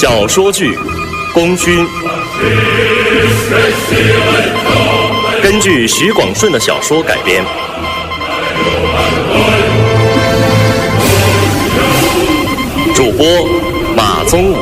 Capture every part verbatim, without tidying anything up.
小说剧《功勋》，根据许广顺的小说改编。主播马宗武。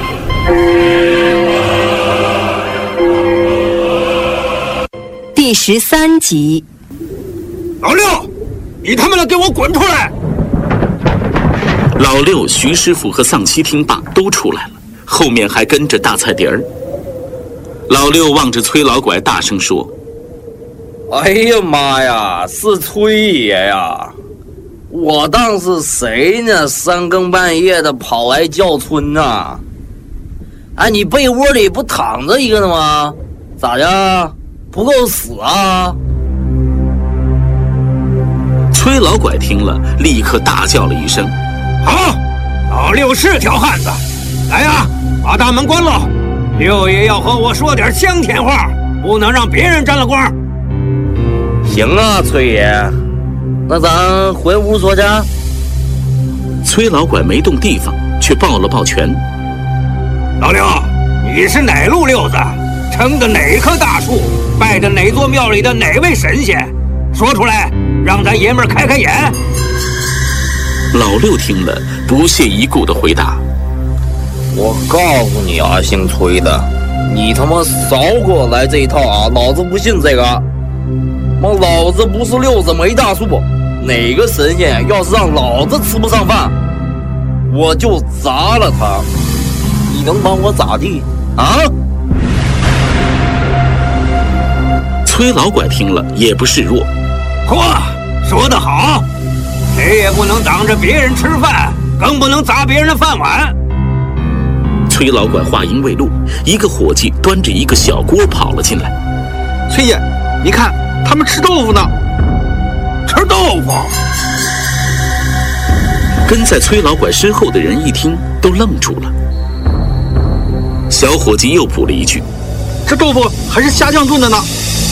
第十三集。 老六，你他妈的给我滚出来！ 老六、徐师傅和丧七听罢都出来了，后面还跟着大菜碟儿。老六望着崔老拐大声说： 哎呀妈呀，是崔爷呀！我当是谁呢？三更半夜的跑来叫村呐、啊！哎，你被窝里不躺着一个呢吗？咋的？不够死啊？ 崔老拐听了，立刻大叫了一声： 好，老六是条汉子！来呀，把大门关了！六爷要和我说点香甜话，不能让别人沾了光。 行啊，崔爷，那咱回屋说去。 崔老拐没动地方，却抱了抱拳： 老六，你是哪路六子？撑的哪棵大树？拜的哪座庙里的哪位神仙？说出来，让咱爷们儿开开眼。 老六听了，不屑一顾地回答： 我告诉你啊，姓崔的，你他妈少给我来这一套啊！老子不信这个。妈，老子不是六子没大树，哪个神仙要是让老子吃不上饭，我就砸了他。你能把我咋地啊？ 崔老拐听了也不示弱： 嚯，说得好，谁也不能挡着别人吃饭，更不能砸别人的饭碗。 崔老拐话音未落，一个伙计端着一个小锅跑了进来。 崔爷，你看他们吃豆腐呢。 吃豆腐？ 跟在崔老拐身后的人一听都愣住了。小伙计又补了一句： 这豆腐还是虾酱炖的呢。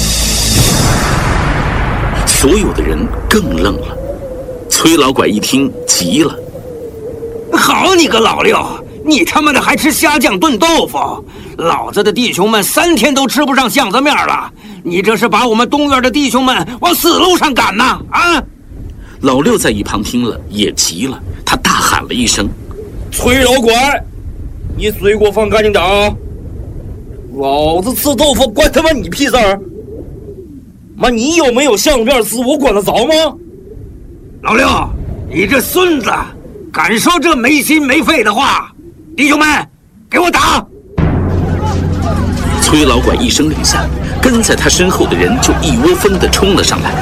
所有的人更愣了。崔老拐一听急了： 好你个老六，你他妈的还吃虾酱炖豆腐？老子的弟兄们三天都吃不上巷子面了，你这是把我们东院的弟兄们往死路上赶呐！啊！ 老六在一旁听了也急了，他大喊了一声： 崔老拐，你水果放干净点啊！老子吃豆腐关他妈你屁事儿！妈，你有没有相面事我管得着吗？ 老六，你这孙子敢说这没心没肺的话！弟兄们，给我打！ 崔老拐一声令下，跟在他身后的人就一窝蜂地冲了上来。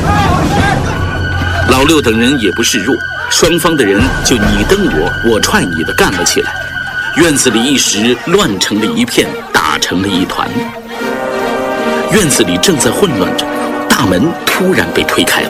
老六等人也不示弱，双方的人就你蹬我，我踹你的干了起来。院子里一时乱成了一片，打成了一团。院子里正在混乱着，大门突然被推开了。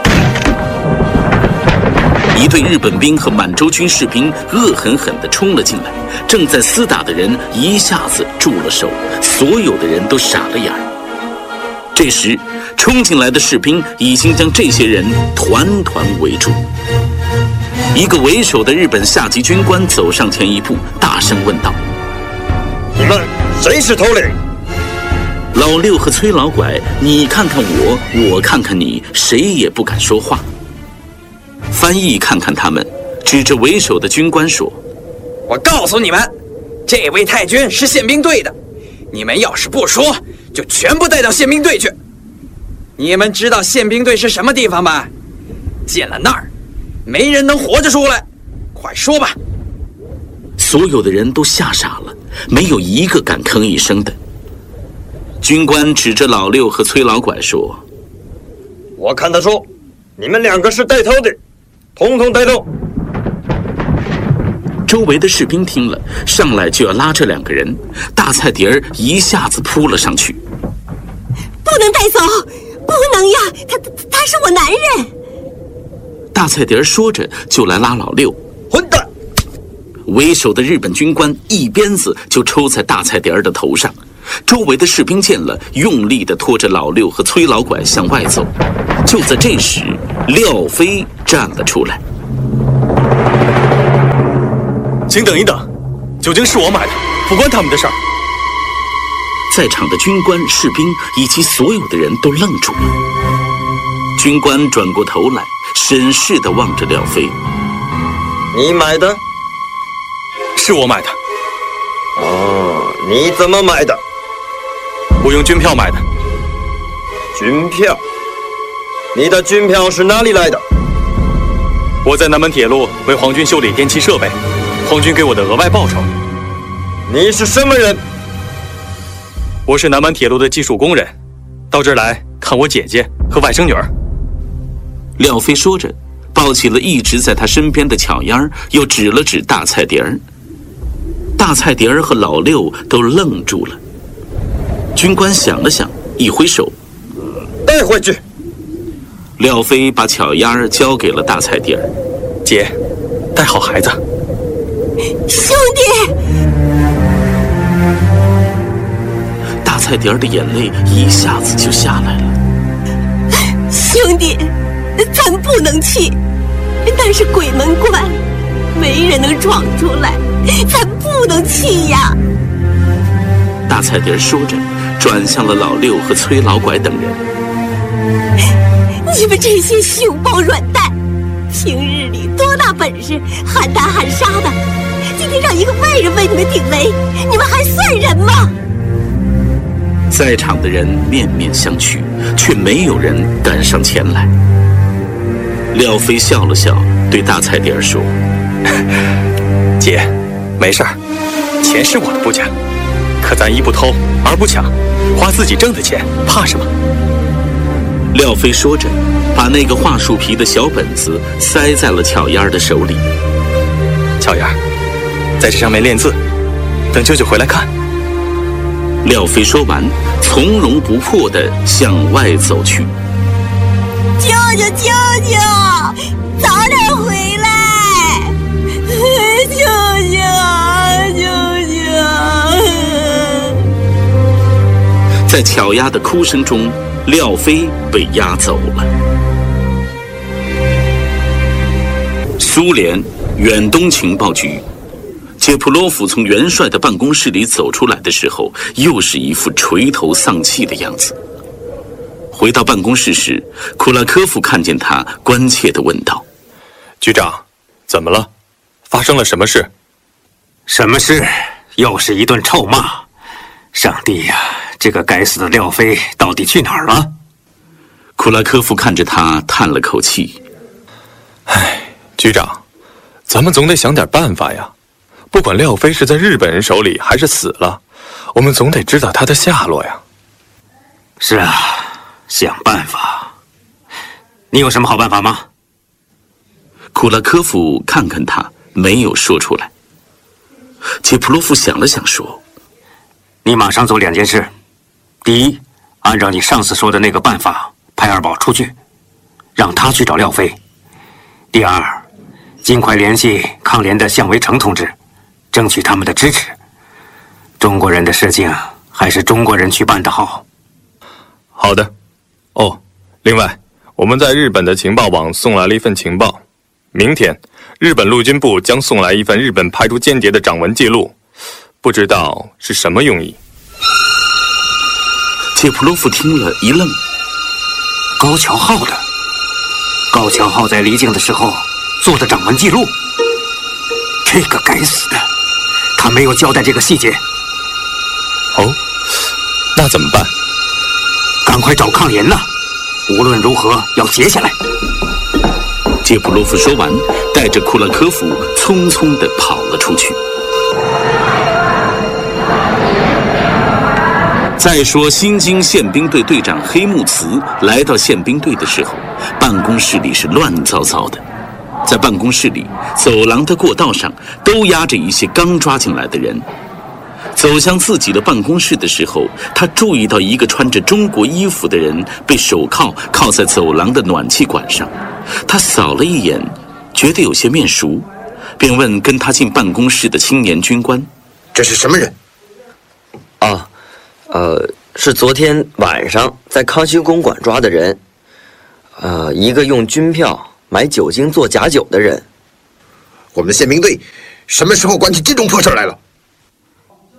一队日本兵和满洲军士兵恶狠狠地冲了进来，正在厮打的人一下子住了手，所有的人都傻了眼儿。这时，冲进来的士兵已经将这些人团团围住。一个为首的日本下级军官走上前一步，大声问道： 你们谁是头领？ 老六和崔老拐，你看看我，我看看你，谁也不敢说话。翻译看看他们，指着为首的军官说： 我告诉你们，这位太君是宪兵队的，你们要是不说，就全部带到宪兵队去。你们知道宪兵队是什么地方吧？进了那儿，没人能活着出来。快说吧！ 所有的人都吓傻了，没有一个敢吭一声的。军官指着老六和崔老拐说： 我看得出你们两个是带头的，统统带头。 周围的士兵听了，上来就要拉这两个人，大菜碟儿一下子扑了上去。 不能带走，不能呀，他他是我男人。 大菜碟儿说着就来拉老六。 混蛋！ 为首的日本军官一鞭子就抽在大菜碟儿的头上。周围的士兵见了，用力地拖着老六和崔老拐向外走。就在这时，廖飞站了出来。 请等一等， 酒精是我买的，不关他们的事儿。 在场的军官、士兵以及所有的人都愣住了。军官转过头来，审视地望着廖飞。 你买的？ 是我买的。 哦，你怎么买的？ 我用军票买的。 军票？你的军票是哪里来的？ 我在南门铁路为皇军修理电气设备，皇军给我的额外报酬。 你是什么人？ 我是南门铁路的技术工人，到这儿来看我姐姐和外甥女儿。 廖飞说着，抱起了一直在他身边的巧烟儿，又指了指大菜碟儿。大菜碟儿和老六都愣住了。军官想了想，一挥手， 带回去。 廖飞把巧烟儿交给了大菜碟儿。 姐，带好孩子。 兄弟！ 大菜碟儿的眼泪一下子就下来了。 兄弟，咱不能去，那是鬼门关，没人能闯出来，咱不能去呀！ 大菜碟儿说着，转向了老六和崔老拐等人。 你们这些熊抱软蛋，平日里多大本事，喊打喊杀的，今天让一个外人为你们顶雷，你们还算人吗？ 在场的人面面相觑，却没有人赶上前来。廖飞笑了笑，对大菜碟儿说：“ 姐，没事儿，钱是我的不假，可咱一不偷，二不抢，花自己挣的钱，怕什么？” 廖飞说着，把那个桦树皮的小本子塞在了巧烟儿的手里。 巧烟儿，在这上面练字，等舅舅回来看。 廖飞说完，从容不迫地向外走去。 舅舅，舅舅，早点回来！舅舅，舅舅。 在巧丫的哭声中，廖飞被押走了。苏联远东情报局。杰普洛夫从元帅的办公室里走出来的时候，又是一副垂头丧气的样子。回到办公室时，库拉科夫看见他，关切地问道：“ 局长，怎么了？发生了什么事？”“ 什么事？又是一顿臭骂！上帝呀，这个该死的廖飞到底去哪儿了？” 库拉科夫看着他，叹了口气：“ 唉，局长，咱们总得想点办法呀。不管廖飞是在日本人手里还是死了，我们总得知道他的下落呀。”“ 是啊，想办法。你有什么好办法吗？” 库拉科夫看看他，没有说出来。杰普洛夫想了想说：“ 你马上做两件事。第一，按照你上次说的那个办法，派二宝出去，让他去找廖飞。第二，尽快联系抗联的向维成同志，争取他们的支持。中国人的事情还是中国人去办的好。”“ 好的。哦，另外，我们在日本的情报网送来了一份情报，明天日本陆军部将送来一份日本派出间谍的掌纹记录，不知道是什么用意。” 杰普洛夫听了一愣：“ 高桥浩的？高桥浩在离境的时候做的掌纹记录？这个该死的，他没有交代这个细节。”“ 哦，那怎么办？”“ 赶快找抗联呐！无论如何要截下来。” 杰普洛夫说完，带着库拉科夫匆匆地跑了出去。再说，新京宪兵队队长黑木慈来到宪兵队的时候，办公室里是乱糟糟的。在办公室里，走廊的过道上都压着一些刚抓进来的人。走向自己的办公室的时候，他注意到一个穿着中国衣服的人被手铐铐在走廊的暖气管上。他扫了一眼，觉得有些面熟，便问跟他进办公室的青年军官：“ 这是什么人？”“ 啊，呃，是昨天晚上在康熙公馆抓的人，呃，一个用军票买酒精做假酒的人。”“ 我们的宪兵队什么时候管起这种破事来了？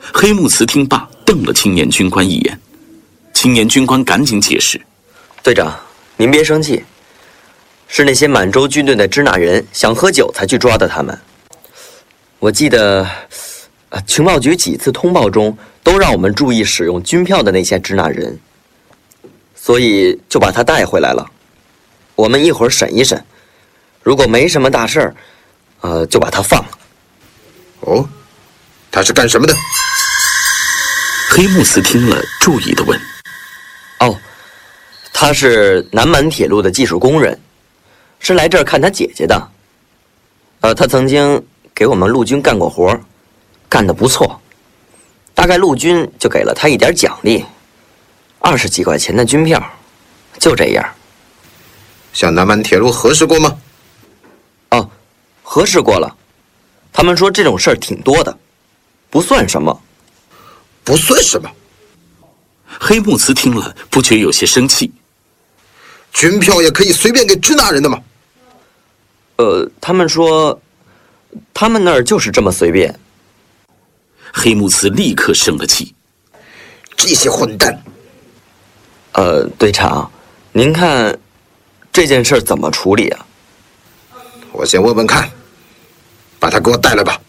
黑木慈听罢，瞪了青年军官一眼。青年军官赶紧解释：“ 队长，您别生气，是那些满洲军队的支那人想喝酒才去抓的他们。我记得，呃，情报局几次通报中都让我们注意使用军票的那些支那人，所以就把他带回来了。我们一会儿审一审，如果没什么大事儿，呃，就把他放了。” 哦，他是干什么的？ 黑木慈听了，注意地问：“ 哦，他是南满铁路的技术工人，是来这儿看他姐姐的。呃，他曾经给我们陆军干过活，干得不错，大概陆军就给了他一点奖励，二十几块钱的军票，就这样。” 向南满铁路核实过吗？ 哦，核实过了，他们说这种事儿挺多的，不算什么。 不算什么。 黑木慈听了，不觉有些生气。 军票也可以随便给支那人的吗？ 呃，他们说，他们那儿就是这么随便。 黑木慈立刻生了气。 这些混蛋！ 呃，队长，您看这件事怎么处理啊？ 我先问问看，把他给我带来吧。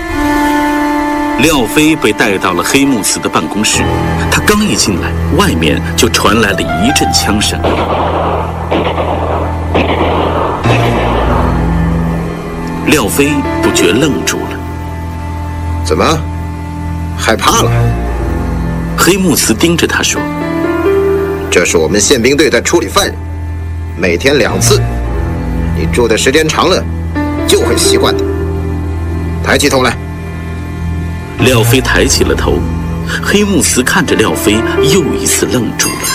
廖飞被带到了黑木慈的办公室，他刚一进来，外面就传来了一阵枪声。廖飞不觉愣住了。 怎么，害怕了？ 黑木慈盯着他说：“ 这是我们宪兵队在处理犯人，每天两次，你住的时间长了，就会习惯的。抬起头来。” 廖飞抬起了头，黑木慈看着廖飞，又一次愣住了。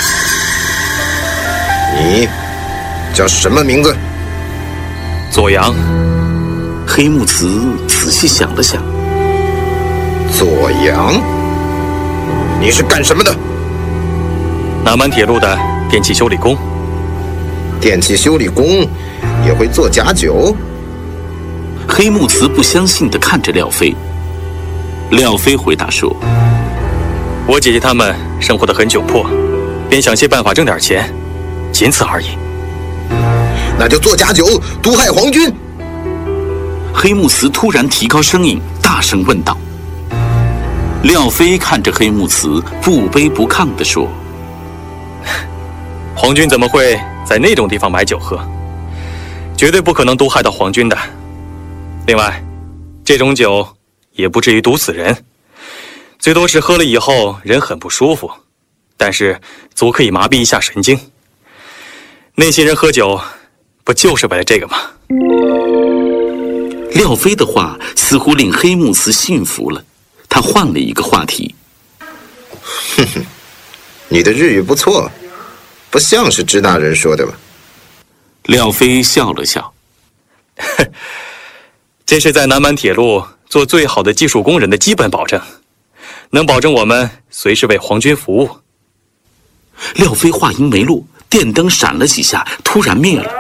你叫什么名字？ 左阳。 黑木慈仔细想了想。 左阳？你是干什么的？ 南满铁路的电气修理工。 电气修理工也会做假酒？ 黑木慈不相信地看着廖飞。廖飞回答说：“ 我姐姐他们生活得很窘迫，便想些办法挣点钱，仅此而已。” 那就做假酒，毒害皇军。 黑木慈突然提高声音，大声问道。廖飞看着黑木慈，不卑不亢地说：“ 皇军怎么会在那种地方买酒喝？绝对不可能毒害到皇军的。另外，这种酒也不至于毒死人，最多是喝了以后人很不舒服，但是足可以麻痹一下神经。那些人喝酒，不就是为了这个吗？” 廖飞的话似乎令黑木慈信服了，他换了一个话题：“ 哼哼，你的日语不错，不像是支那人说的吧？” 廖飞笑了笑：“ 这是在南满铁路做最好的技术工人的基本保证，能保证我们随时为皇军服务。” 廖飞话音没落，电灯闪了几下，突然灭了。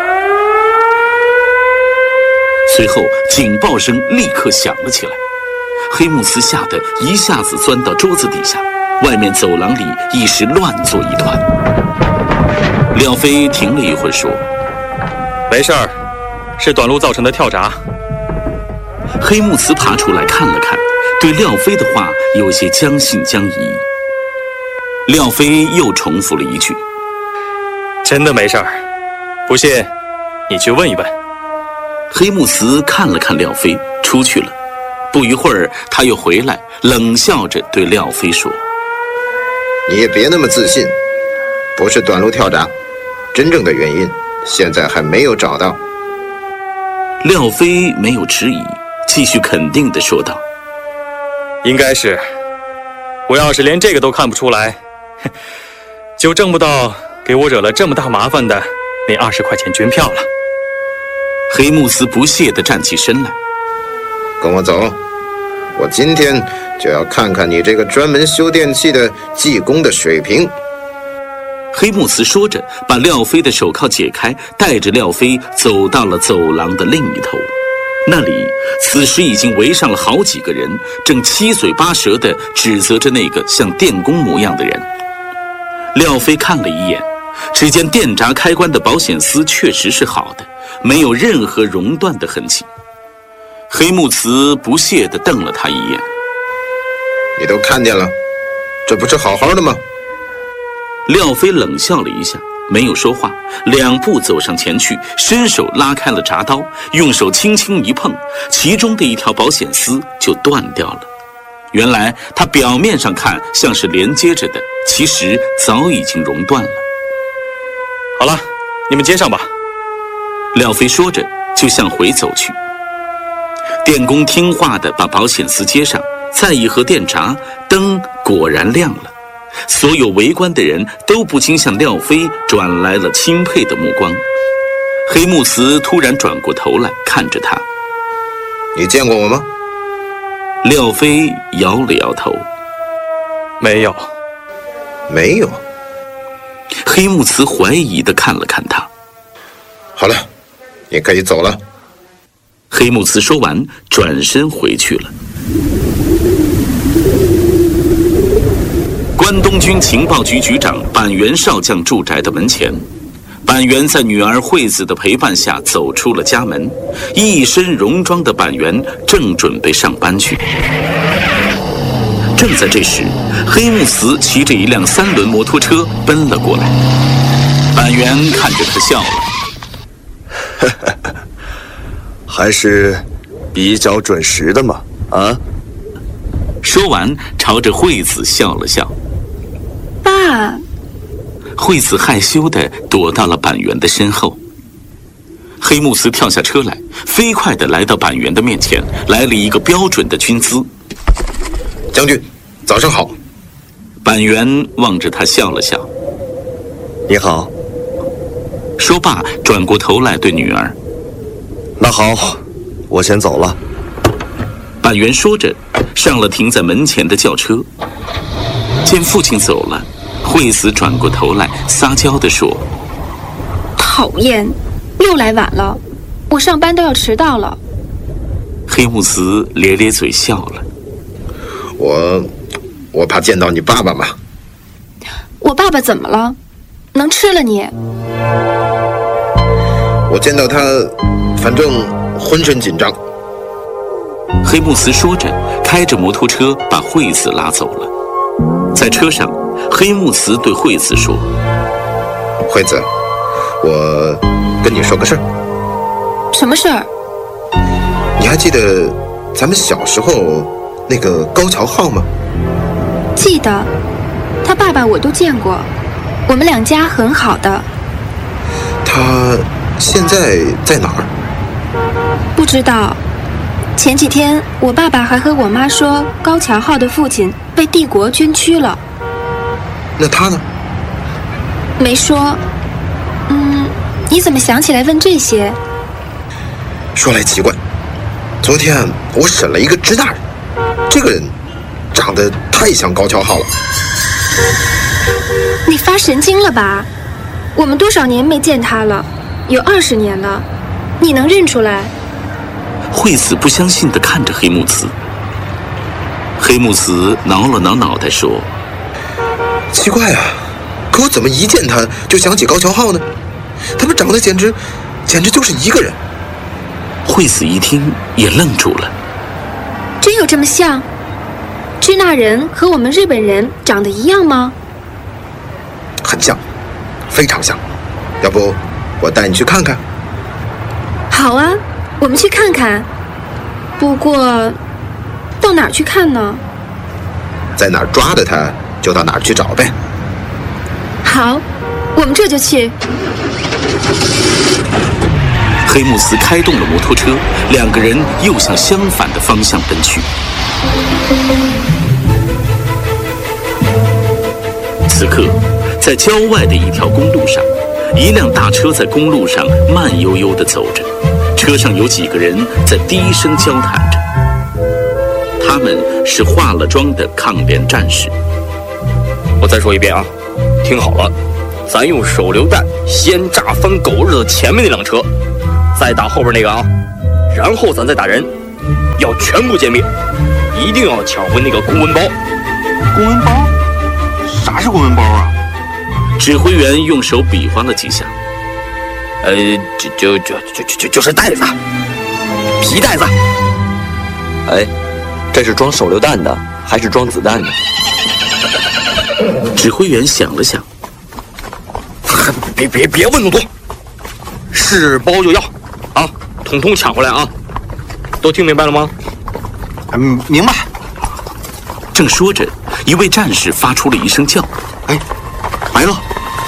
随后警报声立刻响了起来，黑木慈吓得一下子钻到桌子底下，外面走廊里一时乱作一团。廖飞停了一会儿说：“ 没事儿，是短路造成的跳闸。” 黑木慈爬出来看了看，对廖飞的话有些将信将疑。廖飞又重复了一句：“ 真的没事儿，不信你去问一问。” 黑木慈看了看廖飞，出去了。不一会儿，他又回来，冷笑着对廖飞说：“ 你也别那么自信，不是短路跳闸，真正的原因现在还没有找到。” 廖飞没有迟疑，继续肯定地说道：“ 应该是，我要是连这个都看不出来，就挣不到给我惹了这么大麻烦的那二十块钱军票了。” 黑木慈不屑地站起身来：“ 跟我走，我今天就要看看你这个专门修电器的技工的水平。” 黑木慈说着，把廖飞的手铐解开，带着廖飞走到了走廊的另一头。 那里此时已经围上了好几个人，正七嘴八舌地指责着那个像电工模样的人。廖飞看了一眼，只见电闸开关的保险丝确实是好的，没有任何熔断的痕迹。黑木慈不屑地瞪了他一眼：“ 你都看见了，这不是好好的吗？” 廖飞冷笑了一下，没有说话，两步走上前去，伸手拉开了闸刀，用手轻轻一碰，其中的一条保险丝就断掉了。原来它表面上看像是连接着的，其实早已经熔断了。 好了，你们接上吧。 廖飞说着就向回走去。电工听话地把保险丝接上，再一合电闸，灯果然亮了。所有围观的人都不禁向廖飞转来了钦佩的目光。黑木慈突然转过头来看着他：“ 你见过我吗？” 廖飞摇了摇头：“ 没有。”“ 没有。” 黑木慈怀疑地看了看他。 “好了，你可以走了。” 黑木慈说完，转身回去了。关东军情报局局长板垣少将住宅的门前，板垣在女儿惠子的陪伴下走出了家门，一身戎装的板垣正准备上班去。正在这时，黑木慈骑着一辆三轮摩托车奔了过来。板垣看着他笑了：“ 还是比较准时的嘛，啊？” 说完，朝着惠子笑了笑。 爸。 惠子害羞地躲到了板垣的身后。黑木慈跳下车来，飞快地来到板垣的面前，来了一个标准的军姿：“ 将军，早上好。” 板垣望着他笑了笑：“ 你好。” 说罢，转过头来对女儿：“ 那好，我先走了。” 板垣说着，上了停在门前的轿车。见父亲走了，惠子转过头来，撒娇地说：“ 讨厌，又来晚了，我上班都要迟到了。” 黑木慈咧咧嘴笑了：“ 我，我怕见到你爸爸嘛。”“ 我爸爸怎么了？能吃了你？”“ 我见到他，反正浑身紧张。” 黑木慈说着，开着摩托车把惠子拉走了。在车上，黑木慈对惠子说：“ 惠子，我跟你说个事儿。”“ 什么事儿？”“ 你还记得咱们小时候那个高桥浩吗？”“ 记得，他爸爸我都见过，我们两家很好的。”“ 他现在在哪儿？”“ 不知道。前几天我爸爸还和我妈说，高桥浩的父亲被帝国捐躯了。”“ 那他呢？”“ 没说。嗯，你怎么想起来问这些？”“ 说来奇怪，昨天我审了一个支那人，这个人长得太像高桥浩了。”“ 你发神经了吧？我们多少年没见他了，有二十年了，你能认出来？” 惠子不相信地看着黑木慈。黑木慈挠了挠脑袋说：“ 奇怪啊，可我怎么一见他就想起高桥浩呢？他们长得简直，简直就是一个人。” 惠子一听也愣住了：“ 真有这么像？支那人和我们日本人长得一样吗？”“ 很像，非常像。要不我带你去看看？”“ 好啊，我们去看看。不过，到哪儿去看呢？”“ 在哪儿抓的他，就到哪儿去找呗。”“ 好，我们这就去。” 黑木慈开动了摩托车，两个人又向相反的方向奔去。此刻，在郊外的一条公路上，一辆大车在公路上慢悠悠地走着，车上有几个人在低声交谈着。他们是化了妆的抗联战士。 我再说一遍啊，听好了，咱用手榴弹先炸翻狗日的前面那辆车，再打后边那个啊！ 然后咱再打人，要全部歼灭，一定要抢回那个公文包。 公文包？啥是公文包啊？ 指挥员用手比划了几下， 呃，就就就就就就是袋子，皮袋子。 哎，这是装手榴弹的，还是装子弹的？ 指挥员想了想， 别别别问那么多，是包就要，啊，统统抢回来啊！都听明白了吗？ 嗯，明白。 正说着，一位战士发出了一声叫：“ 哎，来了！”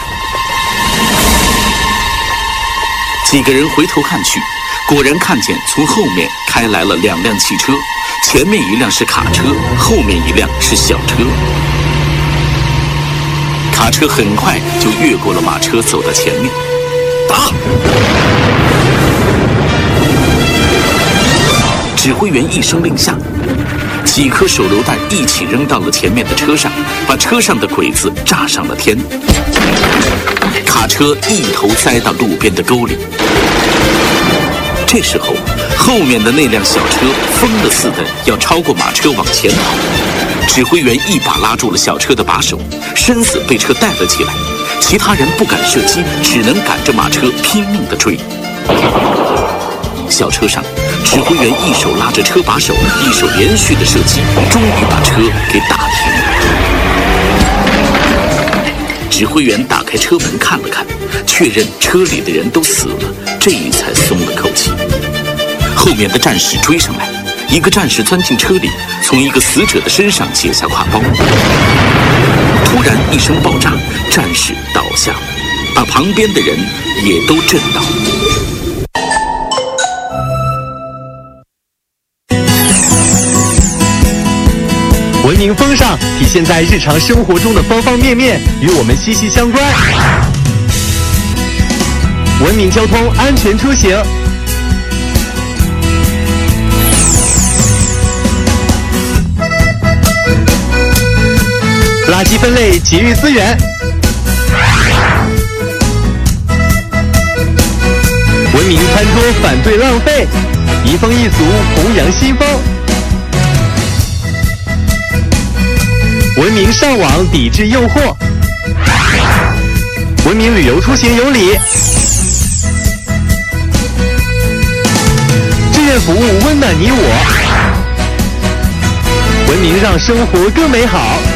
几个人回头看去，果然看见从后面开来了两辆汽车，前面一辆是卡车，后面一辆是小车。卡车很快就越过了马车，走到前面，打！指挥员一声令下，几颗手榴弹一起扔到了前面的车上，把车上的鬼子炸上了天。卡车一头栽到路边的沟里。这时候，后面的那辆小车疯了似的要超过马车往前跑。指挥员一把拉住了小车的把手，身子被车带了起来。其他人不敢射击，只能赶着马车拼命地追。小车上，指挥员一手拉着车把手，一手连续的射击，终于把车给打停了。指挥员打开车门看了看，确认车里的人都死了，这才松了口气。后面的战士追上来，一个战士钻进车里，从一个死者的身上解下挎包。突然一声爆炸，战士倒下，把旁边的人也都震倒。 文明风尚体现在日常生活中的方方面面，与我们息息相关。文明交通，安全出行。垃圾分类，节约资源。文明餐桌，反对浪费。移风易俗，弘扬西风。文明上网，抵制诱惑。文明旅游出行有礼。志愿服务温暖你我。文明让生活更美好。